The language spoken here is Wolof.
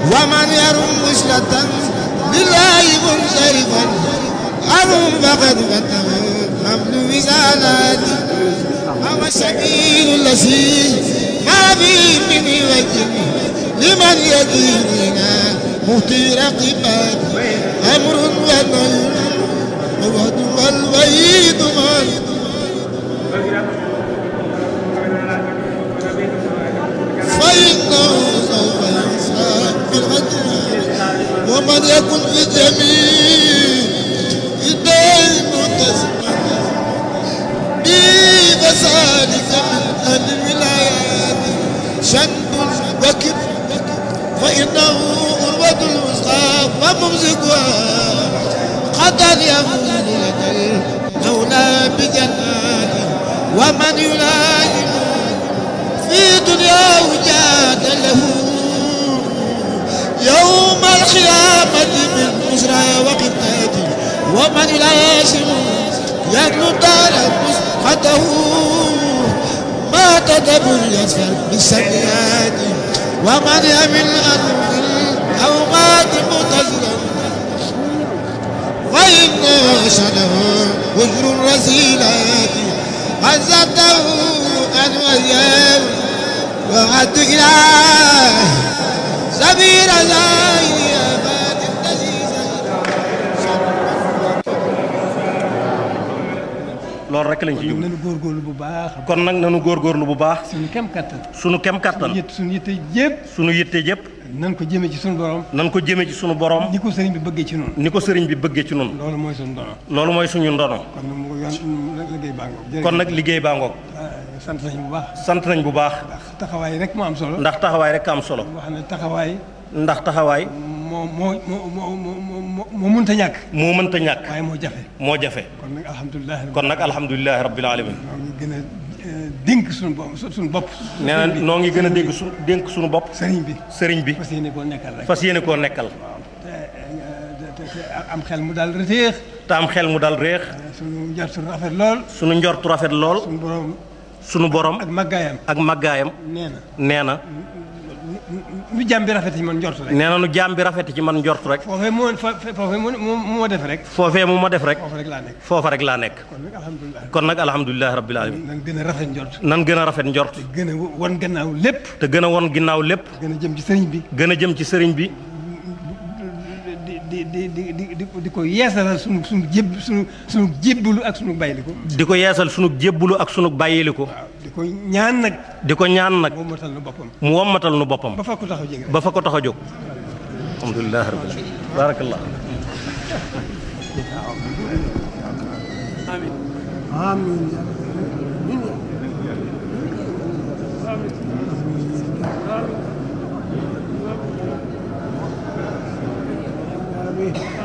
ومن يرم وصلة لله منصرفا أرم فقد فتح حمل وزالاتي هو السبيل الذي ما فيه من وجه لمن يديننا مهتي رقبات أمر ونهي ووعد والوعيد فإنه سوف يحساب بالغدر ومن يكن في جميع الدين متسما بفسادك من أهل الولايات شد وكب فإنه أروة الوسطى وممسكها قد يفوز لك المولى بجنات ومن يلازم في دنياه جاد له يوم القيامة من بشرى وقتاته ومن يلازم يدلو دار مسقطه ما تدبر يسفر بالسيئات ومن يمل الأوقات متزلا فإن شده وجر الرسيلات غزته أن وياه وعد إله سبيل زاهي أباد النزيزة loolu rek lañ ci jub nanu góorgóorlu bu baax kon nag nanu góorgóorlu bu baax suñu kem kattan sunu kem kattan suñu yitte yëpp sunu yitte yëpp nan ko jëmee ci suñu borom nan ko jëmee ci sunu borom ni ko sëriñ bi bëggee ci noonu ni ko sëriñ bi bëggee ci noonu loolu mooy suñu dono loolu mooy suñu ndono kon nag mu yoon liggéey baa ngoog kon nag liggéey baa ngoog sant nañ bu baax sant nañ bu baax ndax taxawaay rek moo am solo ndax taxawaay rek am solo wax ne taxawaay ndax taxawaay moo mënta ñàkk moo mënta ñàkk waaye moo jafe moo jafe kon nag alhamdulilah rabbil alamin ñoo ngi gën a dénk suñu bopp nee na noo ngi gën a dénk suñu bopp sëriñ bi fas yéene koo nekkal rek fas yéene koo nekkal te am xel mu daal reteex te am xel mu daal réex suñu njortu rafet lool suñu njortu rafet lool suñu borom ak màggaayam nee na nu jaam bi rafet ci man njort rek nee na nu jaam bi rafet ci man njort rek foofee mu ma def rek foofee mu ma def rek foofa rek laa nekk kon nag alhamdulilah rabbil alamin nan gën a rafet njort nan gën a rafet njort te gën a won gannaaw lépp te gën a won ginnaaw lépp gën a jëm ci sëriñ bi gën a jëm ci sëriñ bi di ko yeesalal sunu jébbalu ak sunu bàyyiliku di ko yeesal sunu jébbalu ak sunu bàyyiliku di ko ñaan nag mu wommatal nu boppam ba fa ko tax a jóg ba fa ko tax a jóg alhamdulilah rabbil alamin barakallah amiin amiin